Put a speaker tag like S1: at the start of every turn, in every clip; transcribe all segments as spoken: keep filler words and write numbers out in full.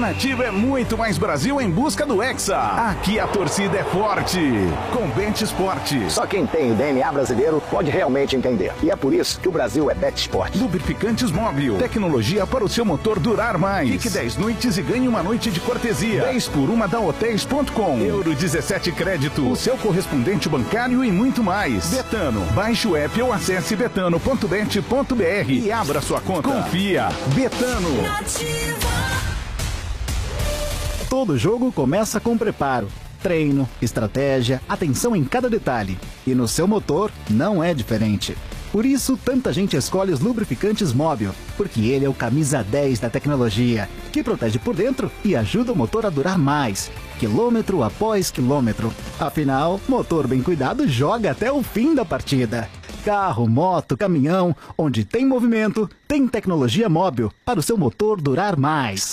S1: Ativa é muito mais Brasil em busca do Hexa. Aqui a torcida é forte. Com Bet Sport.
S2: Só quem tem o D N A brasileiro pode realmente entender. E é por isso que o Brasil é Bet Sport.
S1: Lubrificantes Móbil. Tecnologia para o seu motor durar mais. Fique dez noites e ganhe uma noite de cortesia. dez por uma da hotéis ponto com. Euro dezessete Crédito. O seu correspondente bancário e muito mais. Betano. Baixe o app ou acesse betano ponto bet ponto br e abra sua conta. Confia. Betano.
S3: Todo jogo começa com preparo. Treino, estratégia, atenção em cada detalhe. E no seu motor não é diferente. Por isso, tanta gente escolhe os lubrificantes Móbil, porque ele é o camisa dez da tecnologia, que protege por dentro e ajuda o motor a durar mais, quilômetro após quilômetro. Afinal, motor bem cuidado joga até o fim da partida. Carro, moto, caminhão, onde tem movimento, tem tecnologia Móbil para o seu motor durar mais.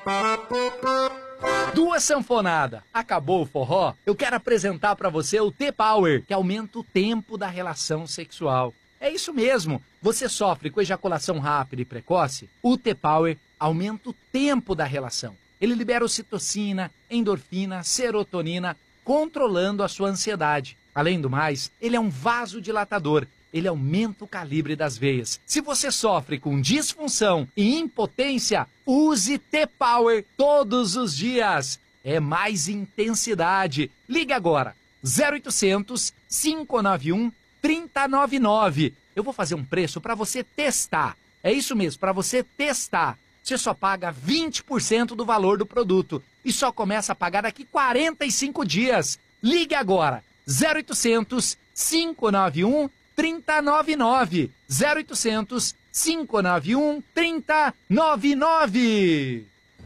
S4: Duas sanfonadas. Acabou o forró? Eu quero apresentar para você o T-Power, que aumenta o tempo da relação sexual. É isso mesmo. Você sofre com ejaculação rápida e precoce? O T-Power aumenta o tempo da relação. Ele libera ocitocina, endorfina, serotonina, controlando a sua ansiedade. Além do mais, ele é um vasodilatador. Ele aumenta o calibre das veias. Se você sofre com disfunção e impotência, use T-Power todos os dias. É mais intensidade. Ligue agora. zero oitocentos, cinco nove um, três zero nove nove. Eu vou fazer um preço para você testar. É isso mesmo, para você testar. Você só paga vinte por cento do valor do produto. E só começa a pagar daqui quarenta e cinco dias. Ligue agora. zero oitocentos, cinco nove um, três zero nove nove. zero oitocentos, cinco nove um, três zero nove nove.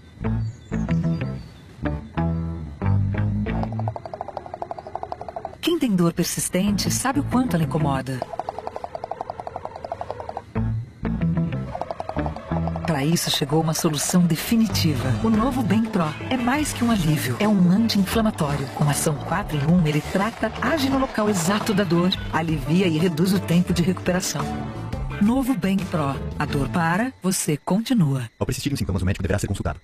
S5: Quem tem dor persistente sabe o quanto ela incomoda. Para isso chegou uma solução definitiva. O novo Bem Pro é mais que um alívio, é um anti-inflamatório. Com ação quatro em um, ele trata, age no local exato da dor, alivia e reduz o tempo de recuperação. Novo Bem Pro. A dor para, você continua.
S6: Ao persistirem os sintomas, o médico deverá ser consultado.